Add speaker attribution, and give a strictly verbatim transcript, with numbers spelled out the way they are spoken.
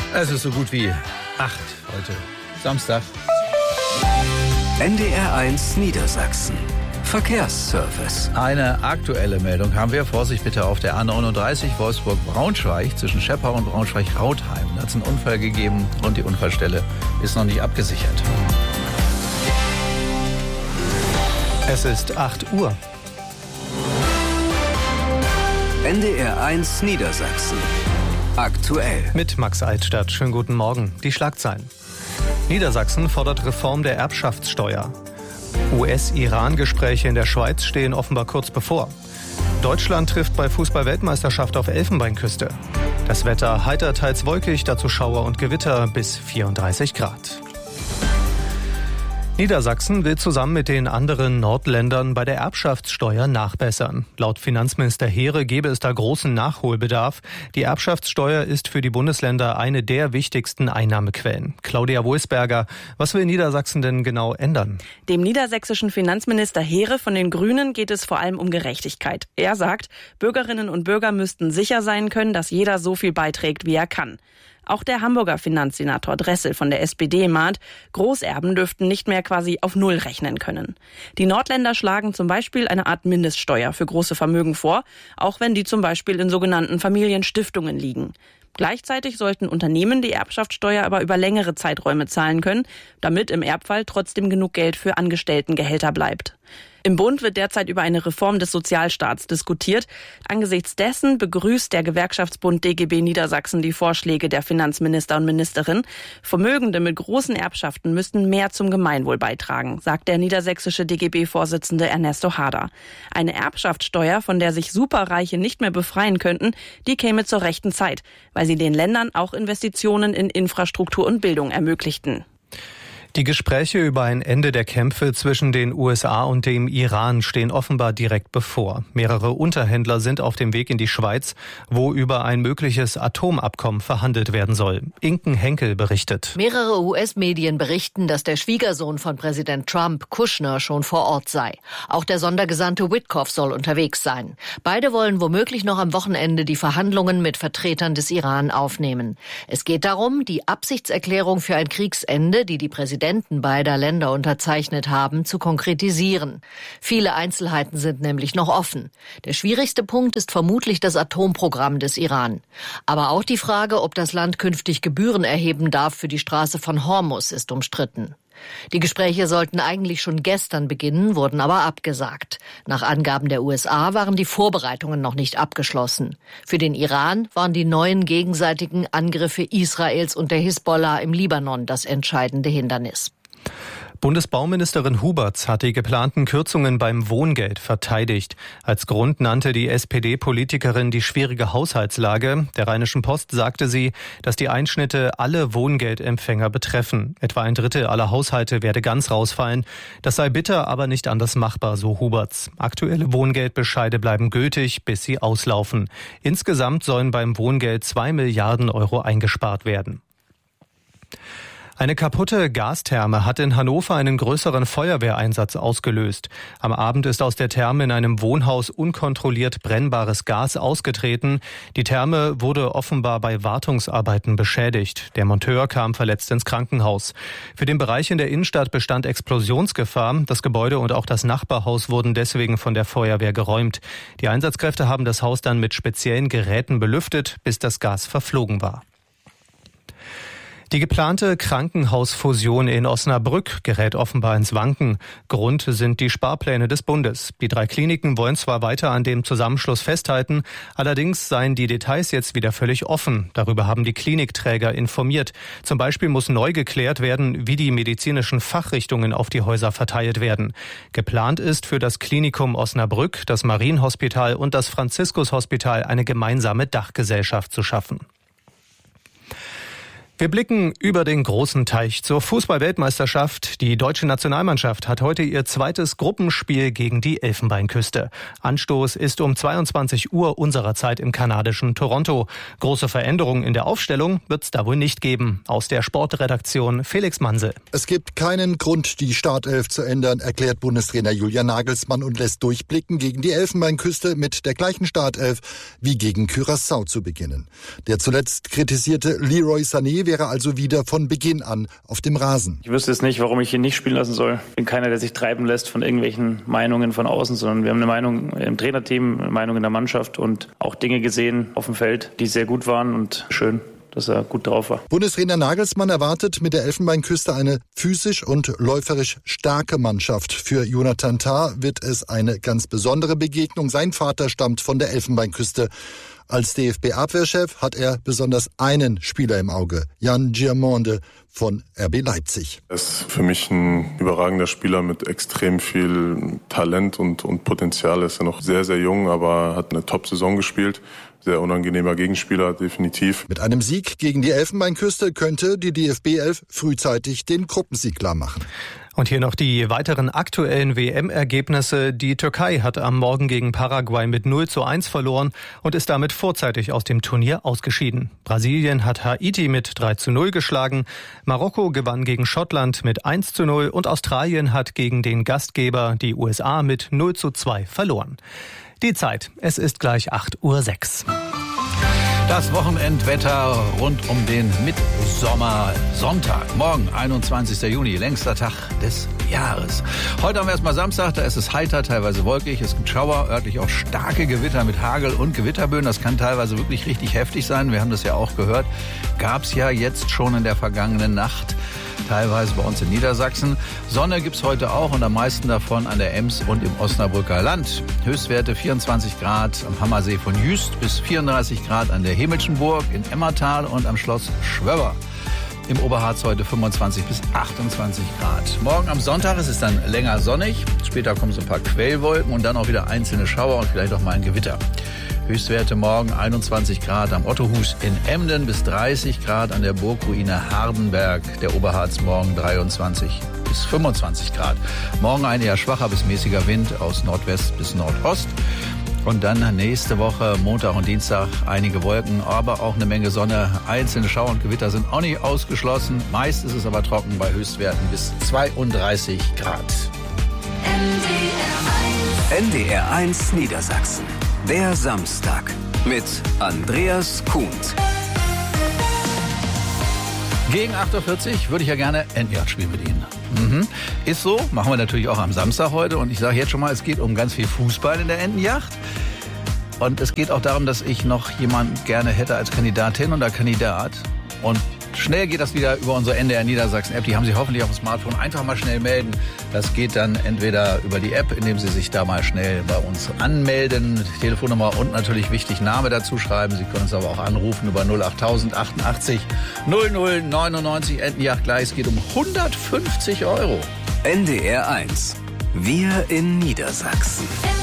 Speaker 1: Es ist so gut wie acht heute, Samstag.
Speaker 2: N D R eins Niedersachsen. Verkehrsservice.
Speaker 1: Eine aktuelle Meldung haben wir. Vorsicht bitte auf der A neununddreißig Wolfsburg-Braunschweig zwischen Scheppau und Braunschweig-Rautheim. Da hat es einen Unfall gegeben und die Unfallstelle ist noch nicht abgesichert.
Speaker 3: Es ist acht Uhr.
Speaker 2: N D R eins Niedersachsen. Aktuell.
Speaker 3: Mit Max Altstadt. Schönen guten Morgen. Die Schlagzeilen. Niedersachsen fordert Reform der Erbschaftssteuer. U S-Iran-Gespräche in der Schweiz stehen offenbar kurz bevor. Deutschland trifft bei Fußball-Weltmeisterschaft auf Elfenbeinküste. Das Wetter heiter, teils wolkig, dazu Schauer und Gewitter bis vierunddreißig Grad. Niedersachsen will zusammen mit den anderen Nordländern bei der Erbschaftssteuer nachbessern. Laut Finanzminister Heere gebe es da großen Nachholbedarf. Die Erbschaftssteuer ist für die Bundesländer eine der wichtigsten Einnahmequellen. Claudia Wulsberger, was will Niedersachsen denn genau ändern?
Speaker 4: Dem niedersächsischen Finanzminister Heere von den Grünen geht es vor allem um Gerechtigkeit. Er sagt, Bürgerinnen und Bürger müssten sicher sein können, dass jeder so viel beiträgt, wie er kann. Auch der Hamburger Finanzsenator Dressel von der S P D mahnt, Großerben dürften nicht mehr quasi auf Null rechnen können. Die Nordländer schlagen zum Beispiel eine Art Mindeststeuer für große Vermögen vor, auch wenn die zum Beispiel in sogenannten Familienstiftungen liegen. Gleichzeitig sollten Unternehmen die Erbschaftssteuer aber über längere Zeiträume zahlen können, damit im Erbfall trotzdem genug Geld für Angestelltengehälter bleibt. Im Bund wird derzeit über eine Reform des Sozialstaats diskutiert. Angesichts dessen begrüßt der Gewerkschaftsbund D G B Niedersachsen die Vorschläge der Finanzminister und Ministerin. Vermögende mit großen Erbschaften müssten mehr zum Gemeinwohl beitragen, sagt der niedersächsische D G B-Vorsitzende Ernesto Hader. Eine Erbschaftssteuer, von der sich Superreiche nicht mehr befreien könnten, die käme zur rechten Zeit, weil sie den Ländern auch Investitionen in Infrastruktur und Bildung ermöglichten.
Speaker 3: Die Gespräche über ein Ende der Kämpfe zwischen den U S A und dem Iran stehen offenbar direkt bevor. Mehrere Unterhändler sind auf dem Weg in die Schweiz, wo über ein mögliches Atomabkommen verhandelt werden soll. Inken Henkel berichtet.
Speaker 5: Mehrere U S-Medien berichten, dass der Schwiegersohn von Präsident Trump, Kushner, schon vor Ort sei. Auch der Sondergesandte Witkoff soll unterwegs sein. Beide wollen womöglich noch am Wochenende die Verhandlungen mit Vertretern des Iran aufnehmen. Es geht darum, die Absichtserklärung für ein Kriegsende, die die Präsidenten beider Länder unterzeichnet haben, zu konkretisieren. Viele Einzelheiten sind nämlich noch offen. Der schwierigste Punkt ist vermutlich das Atomprogramm des Iran. Aber auch die Frage, ob das Land künftig Gebühren erheben darf für die Straße von Hormuz, ist umstritten. Die Gespräche sollten eigentlich schon gestern beginnen, wurden aber abgesagt. Nach Angaben der U S A waren die Vorbereitungen noch nicht abgeschlossen. Für den Iran waren die neuen gegenseitigen Angriffe Israels und der Hisbollah im Libanon das entscheidende Hindernis.
Speaker 3: Bundesbauministerin Huberts hat die geplanten Kürzungen beim Wohngeld verteidigt. Als Grund nannte die S P D-Politikerin die schwierige Haushaltslage. Der Rheinischen Post sagte sie, dass die Einschnitte alle Wohngeldempfänger betreffen. Etwa ein Drittel aller Haushalte werde ganz rausfallen. Das sei bitter, aber nicht anders machbar, so Huberts. Aktuelle Wohngeldbescheide bleiben gültig, bis sie auslaufen. Insgesamt sollen beim Wohngeld zwei Milliarden Euro eingespart werden. Eine kaputte Gastherme hat in Hannover einen größeren Feuerwehreinsatz ausgelöst. Am Abend ist aus der Therme in einem Wohnhaus unkontrolliert brennbares Gas ausgetreten. Die Therme wurde offenbar bei Wartungsarbeiten beschädigt. Der Monteur kam verletzt ins Krankenhaus. Für den Bereich in der Innenstadt bestand Explosionsgefahr. Das Gebäude und auch das Nachbarhaus wurden deswegen von der Feuerwehr geräumt. Die Einsatzkräfte haben das Haus dann mit speziellen Geräten belüftet, bis das Gas verflogen war. Die geplante Krankenhausfusion in Osnabrück gerät offenbar ins Wanken. Grund sind die Sparpläne des Bundes. Die drei Kliniken wollen zwar weiter an dem Zusammenschluss festhalten, allerdings seien die Details jetzt wieder völlig offen. Darüber haben die Klinikträger informiert. Zum Beispiel muss neu geklärt werden, wie die medizinischen Fachrichtungen auf die Häuser verteilt werden. Geplant ist für das Klinikum Osnabrück, das Marienhospital und das Franziskushospital eine gemeinsame Dachgesellschaft zu schaffen. Wir blicken über den großen Teich zur Fußball-Weltmeisterschaft. Die deutsche Nationalmannschaft hat heute ihr zweites Gruppenspiel gegen die Elfenbeinküste. Anstoß ist um zweiundzwanzig Uhr unserer Zeit im kanadischen Toronto. Große Veränderungen in der Aufstellung wird es da wohl nicht geben. Aus der Sportredaktion Felix Mansel.
Speaker 6: Es gibt keinen Grund, die Startelf zu ändern, erklärt Bundestrainer Julian Nagelsmann und lässt durchblicken, gegen die Elfenbeinküste mit der gleichen Startelf wie gegen Curaçao zu beginnen. Der zuletzt kritisierte Leroy Sané wäre also wieder von Beginn an auf dem Rasen.
Speaker 7: Ich wüsste jetzt nicht, warum ich ihn nicht spielen lassen soll. Ich bin keiner, der sich treiben lässt von irgendwelchen Meinungen von außen, sondern wir haben eine Meinung im Trainerteam, eine Meinung in der Mannschaft und auch Dinge gesehen auf dem Feld, die sehr gut waren und schön, dass er gut drauf war.
Speaker 6: Bundestrainer Nagelsmann erwartet mit der Elfenbeinküste eine physisch und läuferisch starke Mannschaft. Für Jonathan Tah wird es eine ganz besondere Begegnung. Sein Vater stammt von der Elfenbeinküste. Als D F B-Abwehrchef hat er besonders einen Spieler im Auge, Jan Giamonde von R B Leipzig.
Speaker 8: Er ist für mich ein überragender Spieler mit extrem viel Talent und, und Potenzial. Er ist ja noch sehr, sehr jung, aber hat eine Top-Saison gespielt. Sehr unangenehmer Gegenspieler, definitiv.
Speaker 6: Mit einem Sieg gegen die Elfenbeinküste könnte die D F B elf frühzeitig den Gruppensieg klar machen.
Speaker 3: Und hier noch die weiteren aktuellen W M-Ergebnisse. Die Türkei hat am Morgen gegen Paraguay mit null zu eins verloren und ist damit vorzeitig aus dem Turnier ausgeschieden. Brasilien hat Haiti mit drei zu null geschlagen. Marokko gewann gegen Schottland mit eins zu null und Australien hat gegen den Gastgeber, die U S A, mit null zu zwei verloren. Die Zeit, es ist gleich acht Uhr sechs.
Speaker 1: Das Wochenendwetter rund um den Mitsommersonntag. Morgen, einundzwanzigster Juni, längster Tag des Jahres. Heute haben wir erstmal Samstag, da ist es heiter, teilweise wolkig. Es gibt Schauer, örtlich auch starke Gewitter mit Hagel und Gewitterböen. Das kann teilweise wirklich richtig heftig sein. Wir haben das ja auch gehört. Gab es ja jetzt schon in der vergangenen Nacht. Teilweise bei uns in Niedersachsen. Sonne gibt's heute auch und am meisten davon an der Ems und im Osnabrücker Land. Höchstwerte vierundzwanzig Grad am Hammersee von Jüst bis vierunddreißig Grad an der Himmelschenburg in Emmertal und am Schloss Schwöbber. Im Oberharz heute fünfundzwanzig bis achtundzwanzig Grad. Morgen am Sonntag ist es dann länger sonnig. Später kommen so ein paar Quellwolken und dann auch wieder einzelne Schauer und vielleicht auch mal ein Gewitter. Höchstwerte morgen einundzwanzig Grad am Ottohus in Emden bis dreißig Grad an der Burgruine Hardenberg. Der Oberharz morgen dreiundzwanzig bis fünfundzwanzig Grad. Morgen ein eher schwacher bis mäßiger Wind aus Nordwest bis Nordost. Und dann nächste Woche, Montag und Dienstag, einige Wolken, aber auch eine Menge Sonne. Einzelne Schauer und Gewitter sind auch nicht ausgeschlossen. Meist ist es aber trocken bei Höchstwerten bis zweiunddreißig Grad.
Speaker 2: N D R eins Niedersachsen. Der Samstag mit Andreas Kuhnt.
Speaker 1: Gegen acht Uhr vierzig würde ich ja gerne Endjahr spielen mit Ihnen. Mhm. Ist so, machen wir natürlich auch am Samstag heute. Und ich sage jetzt schon mal, es geht um ganz viel Fußball in der Entenjacht. Und es geht auch darum, dass ich noch jemanden gerne hätte als Kandidatin oder Kandidat. Und schnell geht das wieder über unsere N D R Niedersachsen-App. Die haben Sie hoffentlich auf dem Smartphone. Einfach mal schnell melden. Das geht dann entweder über die App, indem Sie sich da mal schnell bei uns anmelden. Telefonnummer und natürlich wichtig Name dazu schreiben. Sie können uns aber auch anrufen über null acht null null achtundachtzig null null neunundneunzig. Entenjacht gleich. Es geht um hundertfünfzig Euro.
Speaker 2: N D R eins. Wir in Niedersachsen.